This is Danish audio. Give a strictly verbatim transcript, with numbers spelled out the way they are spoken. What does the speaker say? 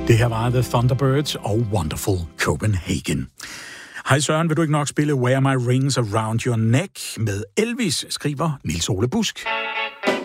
Det her var The Thunderbirds og Wonderful Copenhagen. Hej Søren, vil du ikke nok spille Wear My Rings Around Your Neck med Elvis, skriver Niels Ole Busk.